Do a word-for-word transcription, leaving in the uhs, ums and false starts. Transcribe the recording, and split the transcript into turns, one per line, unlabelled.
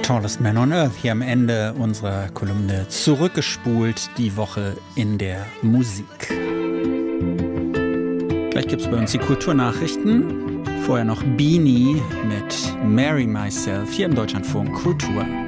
Tallest Man on Earth hier am Ende unserer Kolumne zurückgespult, die Woche in der Musik. Gleich gibt es bei uns die Kulturnachrichten. Vorher noch Beanie mit Marry Myself hier im Deutschlandfunk Kultur.